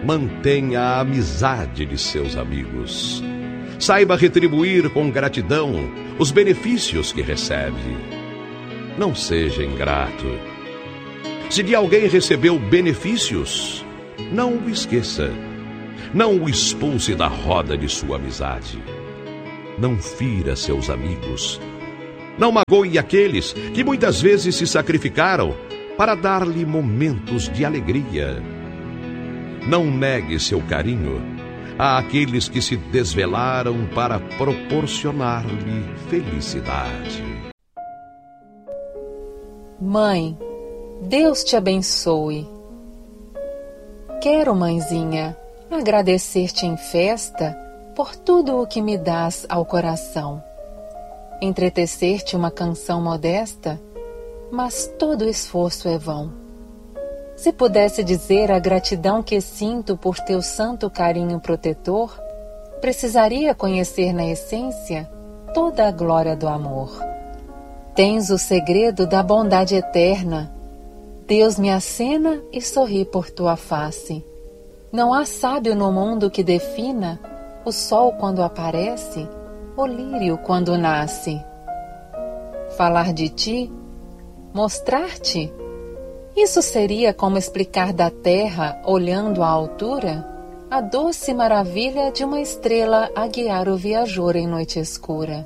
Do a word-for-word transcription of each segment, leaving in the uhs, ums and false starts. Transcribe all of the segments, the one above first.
Mantenha a amizade de seus amigos. Saiba retribuir com gratidão os benefícios que recebe. Não seja ingrato. Se de alguém recebeu benefícios, não o esqueça. Não o expulse da roda de sua amizade. Não fira seus amigos. Não magoe aqueles que muitas vezes se sacrificaram para dar-lhe momentos de alegria. Não negue seu carinho àqueles que se desvelaram para proporcionar-lhe felicidade. Mãe, Deus te abençoe. Quero, mãezinha, agradecer-te em festa por tudo o que me dás ao coração. Entretecer-te uma canção modesta, mas todo esforço é vão. Se pudesse dizer a gratidão que sinto por teu santo carinho protetor, precisaria conhecer na essência toda a glória do amor. Tens o segredo da bondade eterna. Deus me acena e sorri por tua face. Não há sábio no mundo que defina o sol quando aparece, o lírio quando nasce. Falar de ti, mostrar-te, isso seria como explicar da terra, olhando à altura, a doce maravilha de uma estrela a guiar o viajor em noite escura.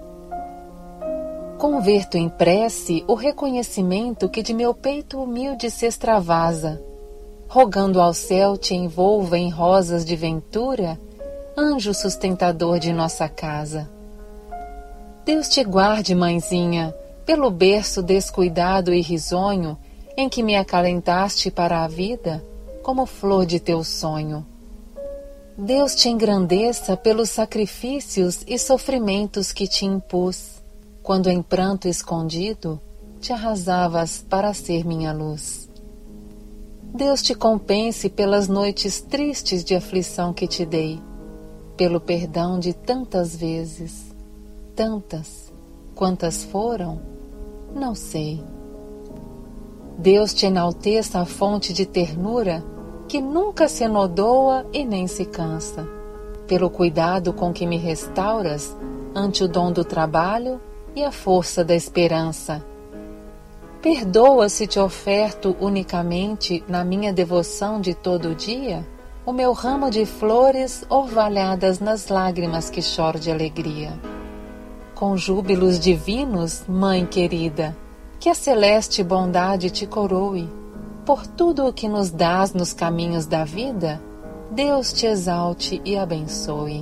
Converto em prece o reconhecimento que de meu peito humilde se extravasa, rogando ao céu te envolva em rosas de ventura, anjo sustentador de nossa casa. Deus te guarde, mãezinha, pelo berço descuidado e risonho, em que me acalentaste para a vida, como flor de teu sonho. Deus te engrandeça pelos sacrifícios e sofrimentos que te impus, quando em pranto escondido te arrasavas para ser minha luz. Deus te compense pelas noites tristes de aflição que te dei, pelo perdão de tantas vezes, tantas, quantas foram, não sei. Deus te enalteça a fonte de ternura que nunca se enodoa e nem se cansa, pelo cuidado com que me restauras ante o dom do trabalho e a força da esperança. Perdoa se te oferto unicamente na minha devoção de todo dia o meu ramo de flores orvalhadas nas lágrimas que choro de alegria. Com júbilos divinos, mãe querida, que a celeste bondade te coroe. Por tudo o que nos dás nos caminhos da vida, Deus te exalte e abençoe.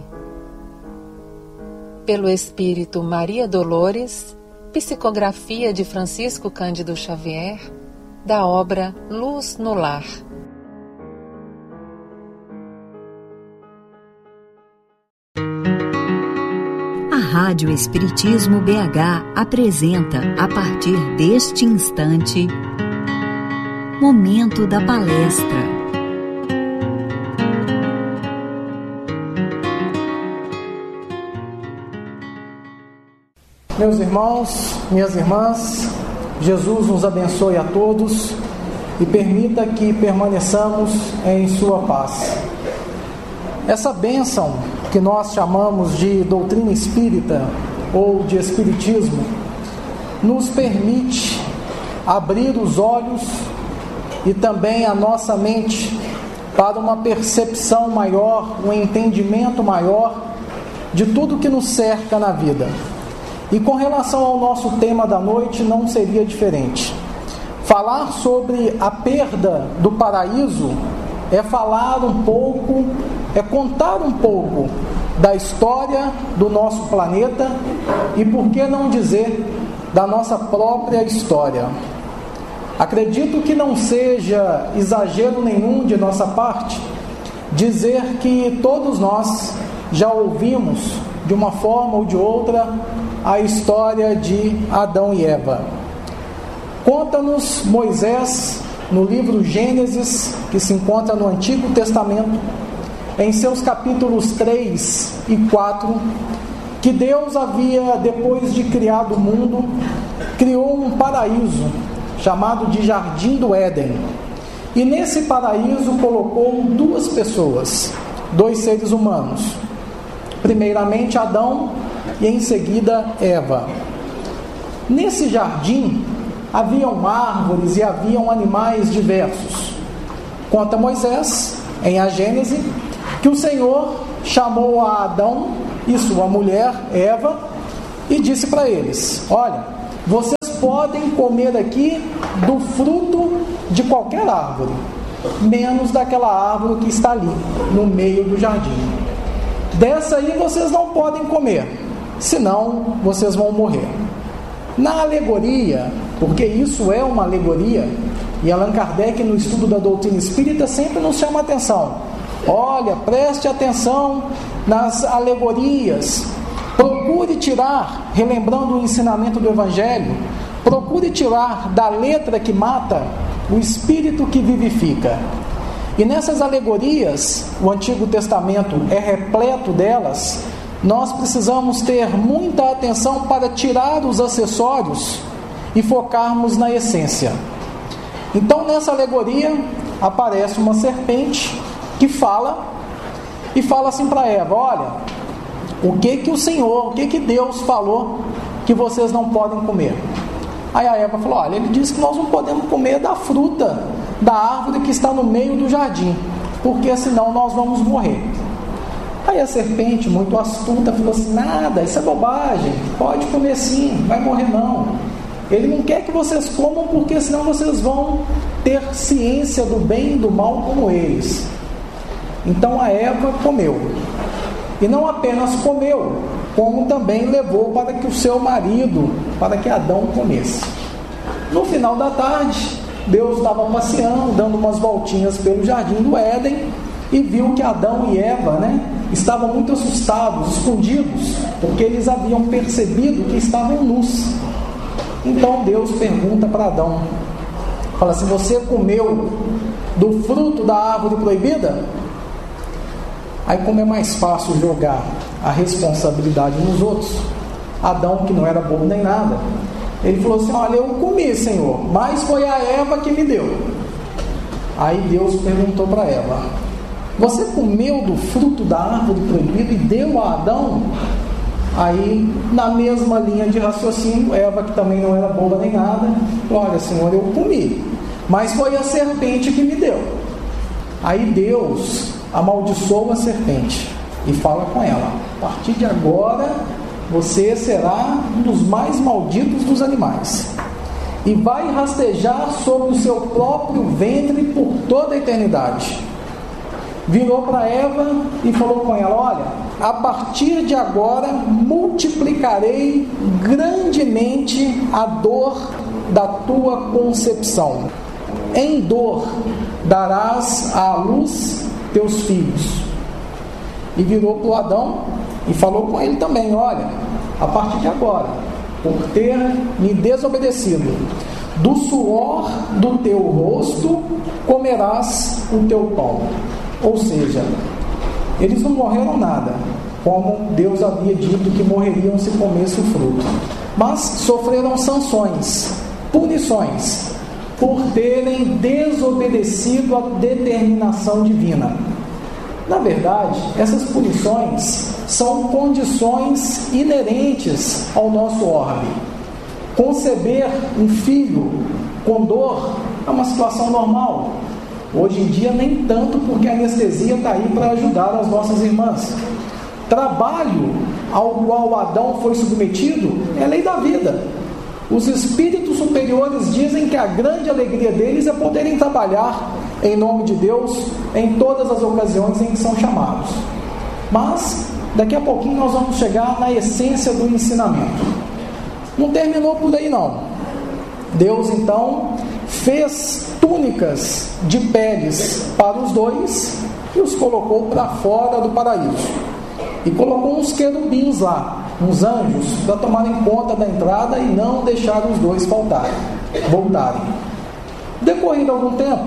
Pelo Espírito Maria Dolores, psicografia de Francisco Cândido Xavier, da obra Luz no Lar. Rádio Espiritismo B H apresenta, a partir deste instante, Momento da Palestra. Meus irmãos, minhas irmãs, Jesus nos abençoe a todos e permita que permaneçamos em sua paz. Essa bênção que nós chamamos de doutrina espírita ou de espiritismo nos permite abrir os olhos e também a nossa mente para uma percepção maior, um entendimento maior de tudo que nos cerca na vida. E com relação ao nosso tema da noite não seria diferente. Falar sobre a perda do paraíso é falar um pouco, é contar um pouco da história do nosso planeta e, por que não dizer, da nossa própria história. Acredito que não seja exagero nenhum de nossa parte dizer que todos nós já ouvimos, de uma forma ou de outra, a história de Adão e Eva. Conta-nos Moisés, no livro Gênesis, que se encontra no Antigo Testamento, em seus capítulos três e quatro, que Deus havia, depois de criado o mundo, criou um paraíso, chamado de Jardim do Éden. E nesse paraíso colocou duas pessoas, dois seres humanos. Primeiramente Adão e em seguida Eva. Nesse jardim haviam árvores e haviam animais diversos. Conta Moisés, em a Gênese, que o Senhor chamou a Adão e sua mulher Eva e disse para eles: olha, vocês podem comer aqui do fruto de qualquer árvore, menos daquela árvore que está ali, no meio do jardim. Dessa aí vocês não podem comer, senão vocês vão morrer. Na alegoria, porque isso é uma alegoria, e Allan Kardec, no estudo da doutrina espírita, sempre nos chama a atenção. Olha, preste atenção nas alegorias, procure tirar, relembrando o ensinamento do Evangelho, procure tirar da letra que mata o espírito que vivifica. E nessas alegorias, o Antigo Testamento é repleto delas, nós precisamos ter muita atenção para tirar os acessórios e focarmos na essência. Então, nessa alegoria, aparece uma serpente que fala, e fala assim para Eva: olha, o que que o Senhor, o que que Deus falou que vocês não podem comer? Aí a Eva falou: olha, ele disse que nós não podemos comer da fruta da árvore que está no meio do jardim, porque senão nós vamos morrer. Aí a serpente, muito astuta, falou assim: nada, isso é bobagem, pode comer sim, vai morrer não. Ele não quer que vocês comam, porque senão vocês vão ter ciência do bem e do mal como eles. Então a Eva comeu, e não apenas comeu, como também levou para que o seu marido, para que Adão comesse. No final da tarde, Deus estava passeando, dando umas voltinhas pelo jardim do Éden, e viu que Adão e Eva, né, estavam muito assustados, escondidos, porque eles haviam percebido que estavam nus. Então Deus pergunta para Adão, fala assim: você comeu do fruto da árvore proibida? Aí, como é mais fácil jogar a responsabilidade nos outros, Adão, que não era bobo nem nada, ele falou assim: olha, eu comi, Senhor, mas foi a Eva que me deu. Aí Deus perguntou para Eva: você comeu do fruto da árvore proibida e deu a Adão? Aí, na mesma linha de raciocínio, Eva, que também não era boba nem nada, falou: olha, Senhor, eu comi, mas foi a serpente que me deu. Aí Deus amaldiçoa a serpente e fala com ela: a partir de agora você será um dos mais malditos dos animais, e vai rastejar sobre o seu próprio ventre por toda a eternidade. Virou para Eva e falou com ela: olha, a partir de agora multiplicarei grandemente a dor da tua concepção. Em dor darás à luz teus filhos. E virou para o Adão e falou com ele também: olha, a partir de agora, por ter me desobedecido, do suor do teu rosto comerás o teu pão. Ou seja, eles não morreram nada, como Deus havia dito que morreriam se comesse o fruto, mas sofreram sanções, punições, por terem desobedecido a determinação divina. Na verdade, essas punições são condições inerentes ao nosso orbe. Conceber um filho com dor é uma situação normal. Hoje em dia nem tanto, porque a anestesia está aí para ajudar as nossas irmãs. Trabalho ao qual Adão foi submetido é lei da vida. Os espíritos superiores dizem que a grande alegria deles é poderem trabalhar em nome de Deus em todas as ocasiões em que são chamados. Mas daqui a pouquinho nós vamos chegar na essência do ensinamento. Não terminou por aí não. Deus então fez túnicas de peles para os dois e os colocou para fora do paraíso. E colocou uns querubins lá, uns anjos, para tomarem conta da entrada e não deixar os dois faltarem, voltarem. Decorrido algum tempo,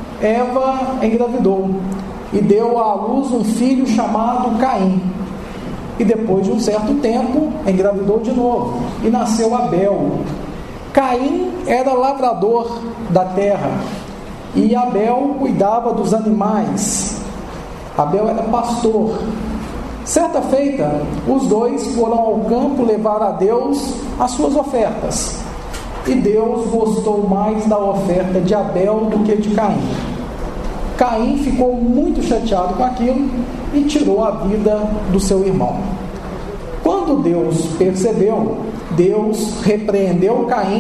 Eva engravidou e deu à luz um filho chamado Caim. E depois de um certo tempo, engravidou de novo e nasceu Abel. Caim era lavrador da terra e Abel cuidava dos animais. Abel era pastor. Certa feita, os dois foram ao campo levar a Deus as suas ofertas. E Deus gostou mais da oferta de Abel do que de Caim. Caim ficou muito chateado com aquilo e tirou a vida do seu irmão. Quando Deus percebeu, Deus repreendeu Caim